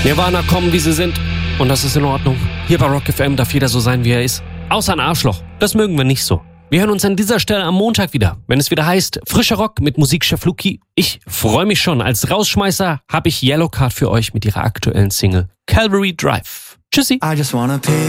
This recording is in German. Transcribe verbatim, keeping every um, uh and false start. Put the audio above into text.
Nirvana kommen, wie sie sind. Und das ist in Ordnung. Hier bei Rock F M darf jeder so sein, wie er ist. Außer ein Arschloch. Das mögen wir nicht so. Wir hören uns an dieser Stelle am Montag wieder, wenn es wieder heißt Frischer Rock mit Musikchef Luki. Ich freue mich schon. Als Rausschmeißer habe ich Yellowcard für euch mit ihrer aktuellen Single Calvary Drive. Tschüssi. I just wanna pay